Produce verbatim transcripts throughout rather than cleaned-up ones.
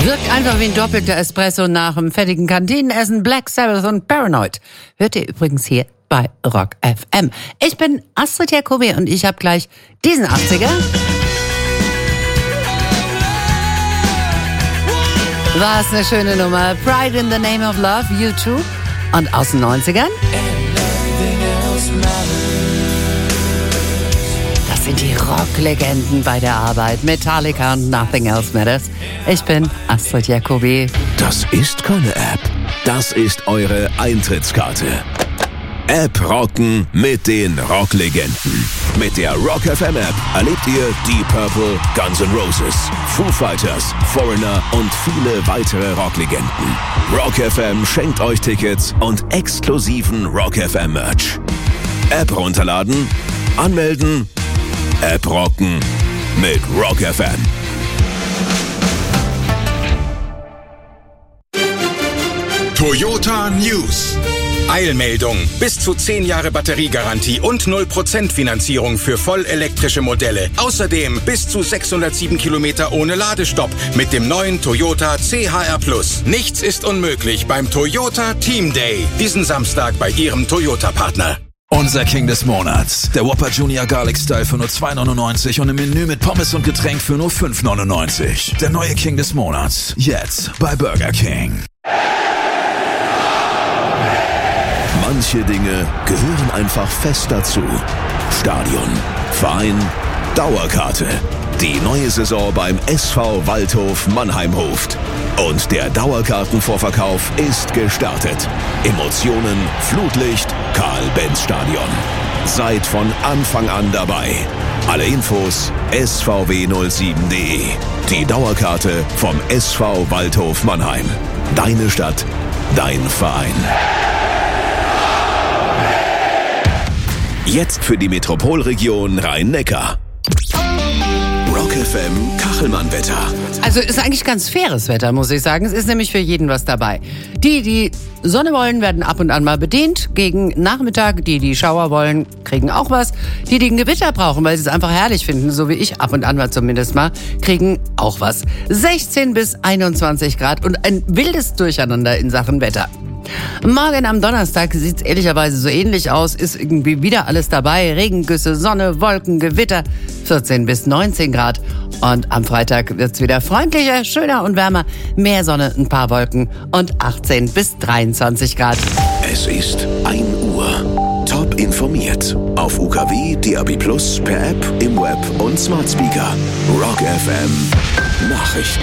Wirkt einfach wie ein doppelter Espresso nach dem fettigen Kantinenessen. Black Sabbath und Paranoid hört ihr übrigens hier bei Rock F M. Ich bin Astrid Jacobi und ich habe gleich diesen achtziger. Was eine schöne Nummer. Pride in the Name of Love, U two. Und aus den neunzigern? Das sind die Rocklegenden bei der Arbeit. Metallica und Nothing Else Matters. Ich bin Astrid Jacobi. Das ist keine App. Das ist eure Eintrittskarte. App rocken mit den Rocklegenden. Mit der Rock F M App erlebt ihr Deep Purple, Guns N' Roses, Foo Fighters, Foreigner und viele weitere Rocklegenden. Rock F M schenkt euch Tickets und exklusiven Rock F M Merch. App runterladen, anmelden, App rocken mit Rock F M. Toyota News. Eilmeldung. Bis zu zehn Jahre Batteriegarantie und null Prozent Finanzierung für vollelektrische Modelle. Außerdem bis zu sechshundertsieben Kilometer ohne Ladestopp mit dem neuen Toyota C H R Plus. Nichts ist unmöglich beim Toyota Team Day. Diesen Samstag bei Ihrem Toyota-Partner. Unser King des Monats. Der Whopper Junior Garlic Style für nur zwei neunundneunzig und im Menü mit Pommes und Getränk für nur fünf neunundneunzig. Der neue King des Monats. Jetzt bei Burger King. Manche Dinge gehören einfach fest dazu. Stadion, Verein, Dauerkarte. Die neue Saison beim S V Waldhof Mannheim ruft. Und der Dauerkartenvorverkauf ist gestartet. Emotionen, Flutlicht, Karl-Benz-Stadion. Seid von Anfang an dabei. Alle Infos S V W null sieben punkt de. Die Dauerkarte vom S V Waldhof Mannheim. Deine Stadt, dein Verein. Jetzt für die Metropolregion Rhein-Neckar. Rock F M Kachelmann-Wetter. Also ist eigentlich ganz faires Wetter, muss ich sagen. Es ist nämlich für jeden was dabei. Die, die Sonne wollen, werden ab und an mal bedient. Gegen Nachmittag, die, die Schauer wollen, kriegen auch was. Die, die ein Gewitter brauchen, weil sie es einfach herrlich finden, so wie ich ab und an mal zumindest mal, kriegen auch was. sechzehn bis einundzwanzig Grad und ein wildes Durcheinander in Sachen Wetter. Morgen am Donnerstag sieht es ehrlicherweise so ähnlich aus, ist irgendwie wieder alles dabei. Regengüsse, Sonne, Wolken, Gewitter, vierzehn bis neunzehn Grad. Und am Freitag wird es wieder freundlicher, schöner und wärmer. Mehr Sonne, ein paar Wolken und achtzehn bis dreiundzwanzig Grad. Es ist ein Uhr. Top informiert. Auf U K W, D A B Plus, per App, im Web und Smart Speaker. Rock F M Nachrichten.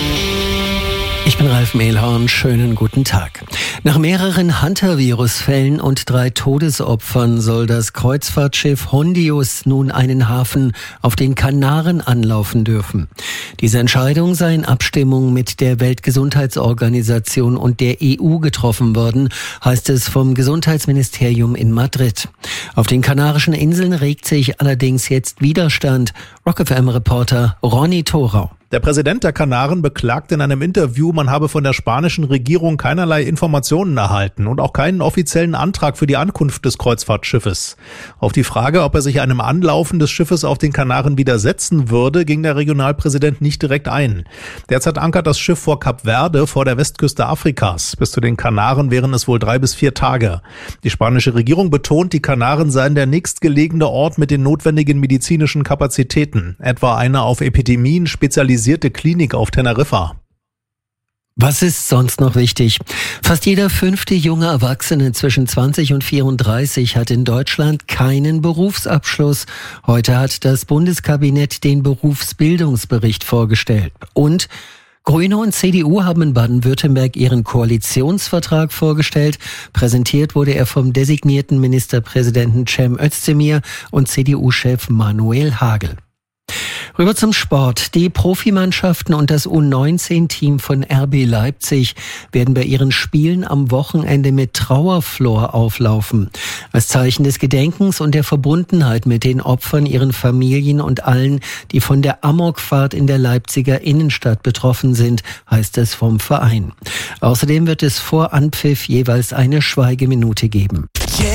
Ich bin Ralf Mehlhorn, schönen guten Tag. Nach mehreren Hunter-Virus-Fällen und drei Todesopfern soll das Kreuzfahrtschiff Hondius nun einen Hafen auf den Kanaren anlaufen dürfen. Diese Entscheidung sei in Abstimmung mit der Weltgesundheitsorganisation und der E U getroffen worden, heißt es vom Gesundheitsministerium in Madrid. Auf den Kanarischen Inseln regt sich allerdings jetzt Widerstand. Rock F M-Reporter Ronny Thorau. Der Präsident der Kanaren beklagt in einem Interview, man habe von der spanischen Regierung keinerlei Informationen erhalten und auch keinen offiziellen Antrag für die Ankunft des Kreuzfahrtschiffes. Auf die Frage, ob er sich einem Anlaufen des Schiffes auf den Kanaren widersetzen würde, ging der Regionalpräsident nicht direkt ein. Derzeit ankert das Schiff vor Kap Verde, vor der Westküste Afrikas. Bis zu den Kanaren wären es wohl drei bis vier Tage. Die spanische Regierung betont, die Kanaren seien der nächstgelegene Ort mit den notwendigen medizinischen Kapazitäten, etwa eine auf Epidemien spezialisierte Klinik auf Teneriffa. Was ist sonst noch wichtig? Fast jeder fünfte junge Erwachsene zwischen zwanzig und vierunddreißig hat in Deutschland keinen Berufsabschluss. Heute hat das Bundeskabinett den Berufsbildungsbericht vorgestellt. Und Grüne und C D U haben in Baden-Württemberg ihren Koalitionsvertrag vorgestellt. Präsentiert wurde er vom designierten Ministerpräsidenten Cem Özdemir und C D U-Chef Manuel Hagel. Rüber zum Sport. Die Profimannschaften und das U neunzehn Team von R B Leipzig werden bei ihren Spielen am Wochenende mit Trauerflor auflaufen. Als Zeichen des Gedenkens und der Verbundenheit mit den Opfern, ihren Familien und allen, die von der Amokfahrt in der Leipziger Innenstadt betroffen sind, heißt es vom Verein. Außerdem wird es vor Anpfiff jeweils eine Schweigeminute geben.